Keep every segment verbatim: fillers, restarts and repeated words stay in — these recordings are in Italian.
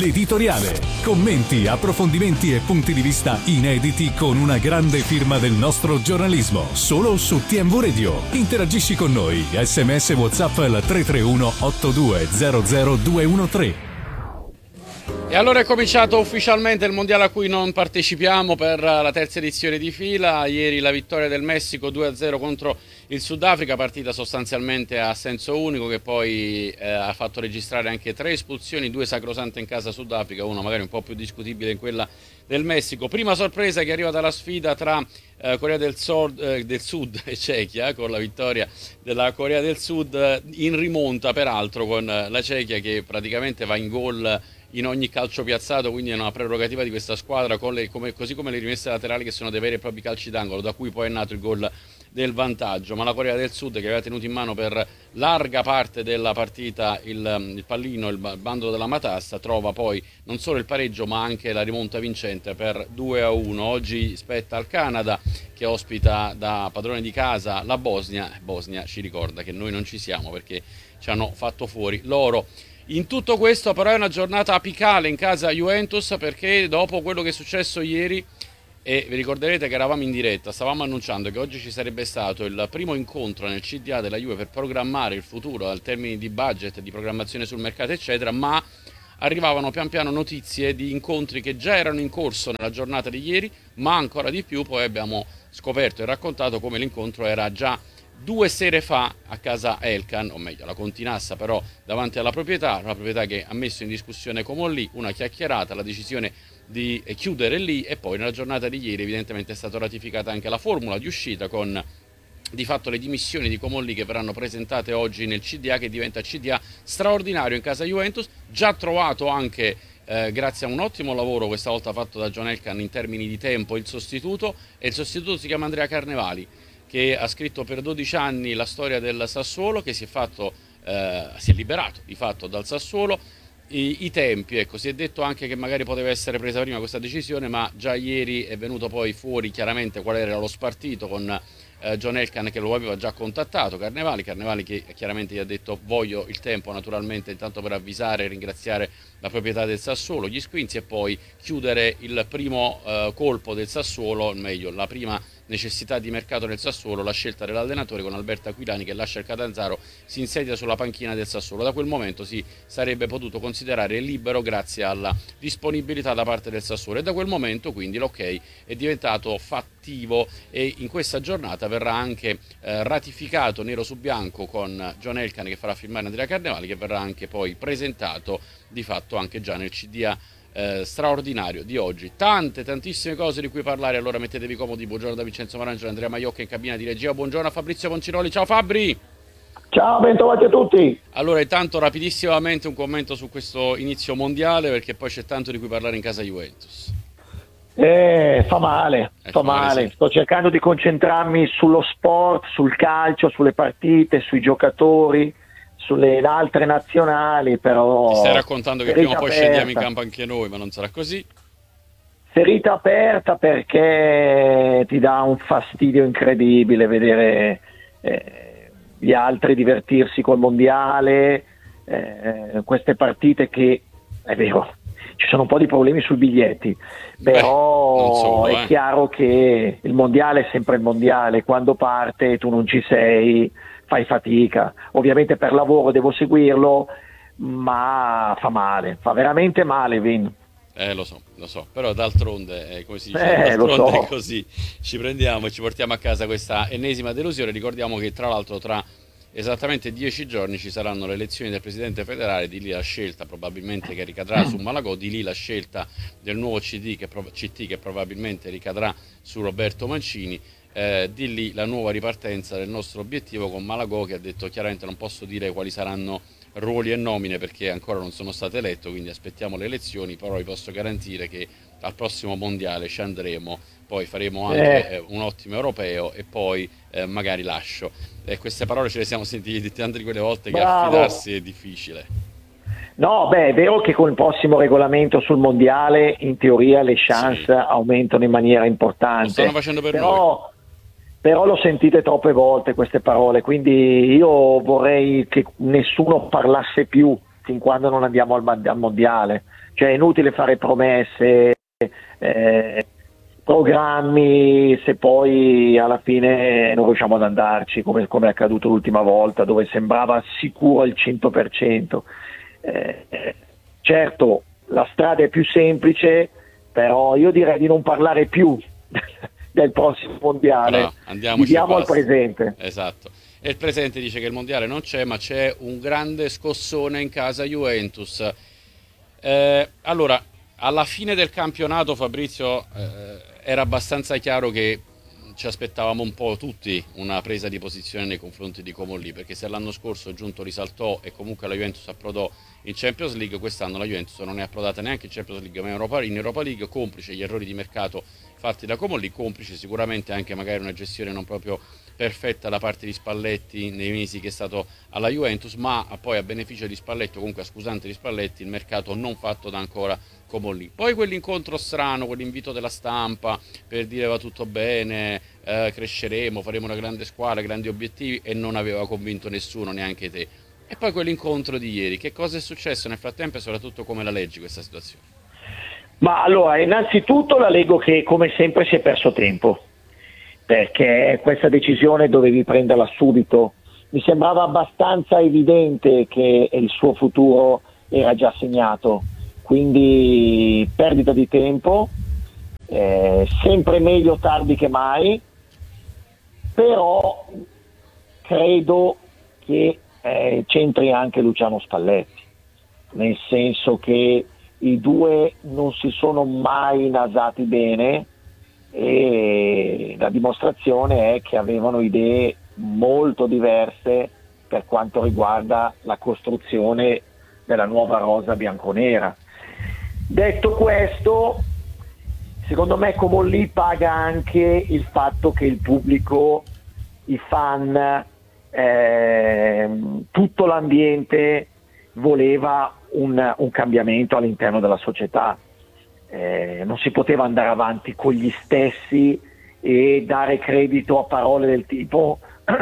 l'editoriale. Commenti, approfondimenti e punti di vista inediti con una grande firma del nostro giornalismo. Solo su T M V Radio. Interagisci con noi. Sms WhatsApp al tre tre uno otto due zero zero due uno tre. E allora è cominciato ufficialmente il mondiale a cui non partecipiamo per la terza edizione di fila. Ieri la vittoria del Messico due a zero contro il Sudafrica, partita sostanzialmente a senso unico che poi eh, ha fatto registrare anche tre espulsioni, due sacrosante in casa Sudafrica, una magari un po' più discutibile in quella del Messico. Prima sorpresa che arriva dalla sfida tra eh, Corea del Sud, eh, del Sud e Cechia, con la vittoria della Corea del Sud eh, in rimonta peraltro con la Cechia che praticamente va in gol in ogni calcio piazzato, quindi è una prerogativa di questa squadra, con le, come, così come le rimesse laterali che sono dei veri e propri calci d'angolo, da cui poi è nato il gol del vantaggio. Ma la Corea del Sud, che aveva tenuto in mano per larga parte della partita il, il pallino, il bandolo della matassa, trova poi non solo il pareggio ma anche la rimonta vincente per due a uno. Oggi spetta al Canada, che ospita da padrone di casa la Bosnia. Bosnia ci ricorda che noi non ci siamo perché ci hanno fatto fuori loro. In tutto questo però è una giornata apicale in casa Juventus, perché dopo quello che è successo ieri, e vi ricorderete che eravamo in diretta, stavamo annunciando che oggi ci sarebbe stato il primo incontro nel C D A della Juve per programmare il futuro al termine di budget, di programmazione sul mercato eccetera, ma arrivavano pian piano notizie di incontri che già erano in corso nella giornata di ieri, ma ancora di più poi abbiamo scoperto e raccontato come l'incontro era già due sere fa a casa Elkan, o meglio la Continassa, però davanti alla proprietà, una proprietà che ha messo in discussione Comolli, una chiacchierata, la decisione di chiudere lì, e poi nella giornata di ieri evidentemente è stata ratificata anche la formula di uscita con di fatto le dimissioni di Comolli che verranno presentate oggi nel C D A, che diventa C D A straordinario in casa Juventus, già trovato anche eh, grazie a un ottimo lavoro questa volta fatto da John Elkann in termini di tempo il sostituto, e il sostituto si chiama Andrea Carnevali, che ha scritto per dodici anni la storia del Sassuolo, che si è fatto eh, si è liberato di fatto dal Sassuolo. I, i tempi, ecco, si è detto anche che magari poteva essere presa prima questa decisione, ma già ieri è venuto poi fuori chiaramente qual era lo spartito con eh, John Elkann, che lo aveva già contattato Carnevali, Carnevali che chiaramente gli ha detto voglio il tempo naturalmente intanto per avvisare e ringraziare la proprietà del Sassuolo, gli Squinzi, e poi chiudere il primo eh, colpo del Sassuolo, meglio la prima necessità di mercato del Sassuolo, la scelta dell'allenatore con Alberto Aquilani che lascia il Catanzaro, si insedia sulla panchina del Sassuolo. Da quel momento si sarebbe potuto considerare libero grazie alla disponibilità da parte del Sassuolo, e da quel momento quindi l'ok è diventato fattivo, e in questa giornata verrà anche eh, ratificato nero su bianco con John Elkann che farà firmare Andrea Carnevali, che verrà anche poi presentato di fatto anche già nel C D A Eh, straordinario di oggi. Tante tantissime cose di cui parlare, allora mettetevi comodi. Buongiorno da Vincenzo Marangelo, Andrea Maiocca in cabina di regia. Buongiorno a Fabrizio Ponciroli. Ciao Fabri. Ciao, bentrovati a tutti. Allora intanto rapidissimamente un commento su questo inizio mondiale, perché poi c'è tanto di cui parlare in casa Juventus. Eh, fa male, eh, fa male, male sì. Sto cercando di concentrarmi sullo sport, sul calcio, sulle partite, sui giocatori, sulle altre nazionali, però ti stai raccontando che prima o poi aperta. scendiamo in campo anche noi, ma non sarà così. Ferita aperta, perché ti dà un fastidio incredibile vedere eh, gli altri divertirsi col mondiale, eh, queste partite che è vero ci sono un po' di problemi sui biglietti, però Beh, solo, è eh. chiaro che il mondiale è sempre il mondiale, quando parte tu non ci sei, fai fatica. Ovviamente per lavoro devo seguirlo, ma fa male, fa veramente male, Vin. Eh lo so, lo so, però d'altronde, eh, come si dice, Eh, d'altronde lo so. è così, ci prendiamo e ci portiamo a casa questa ennesima delusione. Ricordiamo che tra l'altro tra esattamente dieci giorni ci saranno le elezioni del presidente federale, di lì la scelta probabilmente che ricadrà su Malagò, di lì la scelta del nuovo C D che, C T che probabilmente ricadrà su Roberto Mancini. Eh, di lì la nuova ripartenza del nostro obiettivo con Malagò, che ha detto chiaramente non posso dire quali saranno ruoli e nomine perché ancora non sono stato eletto, quindi aspettiamo le elezioni, però vi posso garantire che al prossimo mondiale ci andremo, poi faremo anche eh. un ottimo europeo e poi eh, magari lascio. E queste parole ce le siamo sentite tante di quelle volte. Bravo. Che affidarsi è difficile. No, beh, è vero che con il prossimo regolamento sul mondiale in teoria le chance sì. aumentano in maniera importante. Lo stanno facendo per però... noi. Però l'ho sentite troppe volte queste parole, quindi io vorrei che nessuno parlasse più fin quando non andiamo al, al mondiale. Cioè è inutile fare promesse, eh, programmi, se poi alla fine non riusciamo ad andarci, come, come è accaduto l'ultima volta, dove sembrava sicuro al cento per cento. Eh, eh, certo, la strada è più semplice, però io direi di non parlare più del prossimo mondiale, no, andiamoci, viviamo al presente. Esatto. E il presente dice che il mondiale non c'è, ma c'è un grande scossone in casa Juventus. Eh, allora, alla fine del campionato, Fabrizio, eh, era abbastanza chiaro che ci aspettavamo un po' tutti una presa di posizione nei confronti di Comolli, perché se l'anno scorso Giunto risaltò e comunque la Juventus approdò in Champions League, quest'anno la Juventus non è approdata neanche in Champions League ma in Europa, in Europa League, complice gli errori di mercato fatti da Comolli, complice sicuramente anche magari una gestione non proprio perfetta da parte di Spalletti nei mesi che è stato alla Juventus, ma poi a beneficio di Spalletti o comunque a scusante di Spalletti il mercato non fatto da ancora Comolli. Poi quell'incontro strano, quell'invito della stampa per dire va tutto bene, eh, cresceremo, faremo una grande squadra, grandi obiettivi, e non aveva convinto nessuno, neanche te. E poi quell'incontro di ieri, che cosa è successo nel frattempo e soprattutto come la leggi questa situazione? Ma allora, innanzitutto la leggo che come sempre si è perso tempo, perché questa decisione dovevi prenderla subito. Mi sembrava abbastanza evidente che il suo futuro era già segnato, quindi perdita di tempo, eh, sempre meglio tardi che mai, però credo che eh, c'entri anche Luciano Spalletti, nel senso che i due non si sono mai nasati bene e la dimostrazione è che avevano idee molto diverse per quanto riguarda la costruzione della nuova rosa bianconera. Detto questo, secondo me Comolli paga anche il fatto che il pubblico, i fan, eh, tutto l'ambiente voleva un, un cambiamento all'interno della società. Eh, non si poteva andare avanti con gli stessi e dare credito a parole del tipo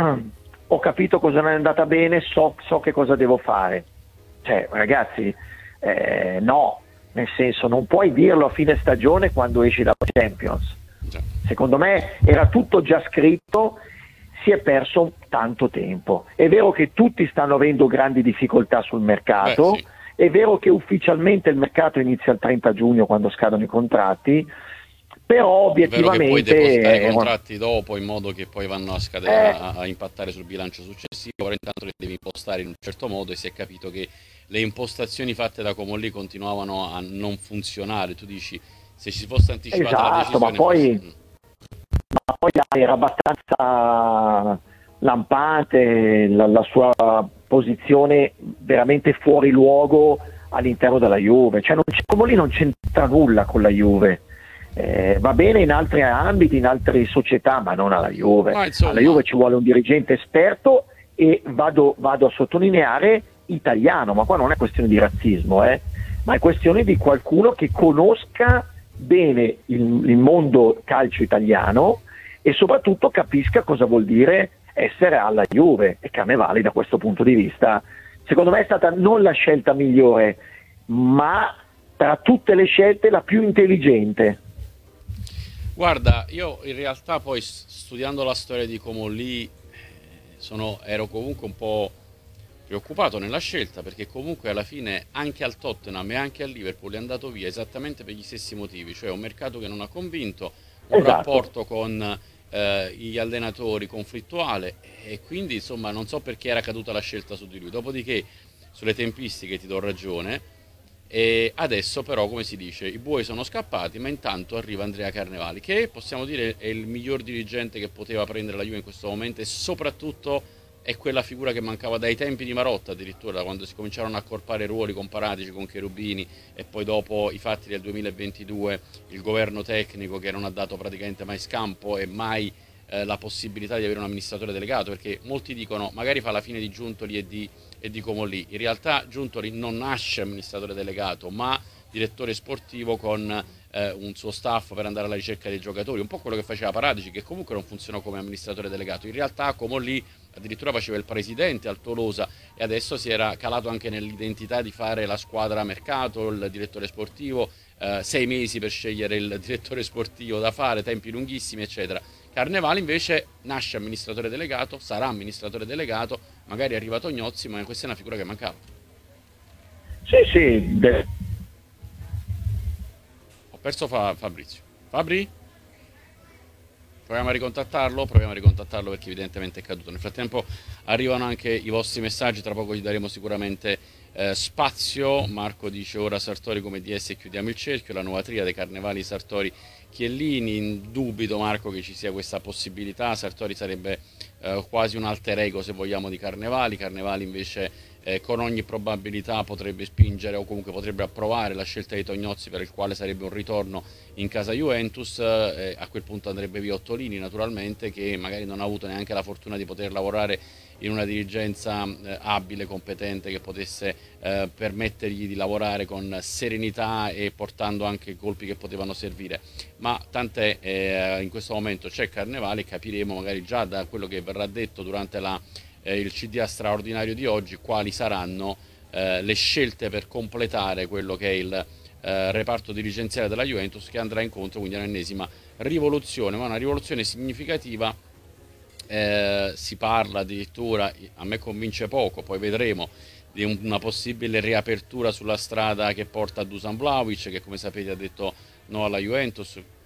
ho capito cosa non è andata bene, so, so che cosa devo fare. Cioè ragazzi, eh, no, nel senso non puoi dirlo a fine stagione quando esci dalla Champions. Secondo me era tutto già scritto, si è perso tanto tempo. È vero che tutti stanno avendo grandi difficoltà sul mercato. Beh, sì. È vero che ufficialmente il mercato inizia il trenta giugno quando scadono i contratti, però obiettivamente... È vero che puoi depositare i contratti dopo in modo che poi vanno a scadere, eh... a, a impattare sul bilancio successivo, però intanto li devi impostare in un certo modo e si è capito che le impostazioni fatte da Comolli continuavano a non funzionare. Tu dici, se ci fosse anticipata esatto, la decisione... Ma poi, fosse... ma poi era abbastanza lampante la, la sua posizione veramente fuori luogo all'interno della Juve, cioè non c'è, Comolli non c'entra nulla con la Juve, eh, va bene in altri ambiti, in altre società, ma non alla Juve. Ma insomma... alla Juve ci vuole un dirigente esperto e vado, vado a sottolineare italiano, ma qua non è questione di razzismo, eh, ma è questione di qualcuno che conosca bene il, il mondo calcio italiano e soprattutto capisca cosa vuol dire essere alla Juve, e Cannavali da questo punto di vista secondo me è stata non la scelta migliore, ma tra tutte le scelte la più intelligente. Guarda, io in realtà poi studiando la storia di Comolli sono, ero comunque un po' preoccupato nella scelta, perché comunque alla fine anche al Tottenham e anche al Liverpool è andato via esattamente per gli stessi motivi, cioè un mercato che non ha convinto, un esatto. rapporto con eh, gli allenatori conflittuale, e quindi insomma non so perché era caduta la scelta su di lui. Dopodiché sulle tempistiche ti do ragione, e adesso però, come si dice, i buoi sono scappati, ma intanto arriva Andrea Carnevali, che possiamo dire è il miglior dirigente che poteva prendere la Juve in questo momento, e soprattutto è quella figura che mancava dai tempi di Marotta, addirittura quando si cominciarono a accorpare ruoli comparatici con Cherubini, e poi dopo i fatti del duemilaventidue il governo tecnico che non ha dato praticamente mai scampo e mai eh, la possibilità di avere un amministratore delegato, perché molti dicono magari fa la fine di Giuntoli e di, e di Comolli. In realtà Giuntoli non nasce amministratore delegato ma direttore sportivo con eh, un suo staff per andare alla ricerca dei giocatori, un po' quello che faceva Paratici, che comunque non funzionò come amministratore delegato. In realtà Comolli addirittura faceva il presidente al Tolosa e adesso si era calato anche nell'identità di fare la squadra a mercato, il direttore sportivo, eh, sei mesi per scegliere il direttore sportivo da fare, tempi lunghissimi eccetera. Carnevali invece nasce amministratore delegato, sarà amministratore delegato, magari arriva Tognozzi, ma questa è una figura che mancava. Sì, sì. De- Ho perso Fa- Fabrizio. Fabri? Proviamo a ricontattarlo? Proviamo a ricontattarlo perché evidentemente è caduto. Nel frattempo arrivano anche i vostri messaggi, tra poco gli daremo sicuramente eh, spazio. Marco dice ora Sartori come D S e chiudiamo il cerchio, la nuova triade Carnevali, Sartori, Chiellini. Dubito, Marco, che ci sia questa possibilità. Sartori sarebbe eh, quasi un alter ego, se vogliamo, di Carnevali. Carnevali invece eh, con ogni probabilità potrebbe spingere o comunque potrebbe approvare la scelta di Tognozzi, per il quale sarebbe un ritorno in casa Juventus. Eh, a quel punto andrebbe via Ottolini, naturalmente, che magari non ha avuto neanche la fortuna di poter lavorare in una dirigenza eh, abile, competente, che potesse eh, permettergli di lavorare con serenità e portando anche colpi che potevano servire. Ma tant'è, eh, in questo momento c'è Carnevali, capiremo magari già da quello che verrà detto durante la, eh, il C D A straordinario di oggi quali saranno eh, le scelte per completare quello che è il eh, reparto dirigenziale della Juventus, che andrà incontro quindi all'ennesima rivoluzione, ma una rivoluzione significativa. Eh, si parla addirittura, a me convince poco, poi vedremo, di un, una possibile riapertura sulla strada che porta a Dusan Vlahovic, che come sapete ha detto no alla Juventus.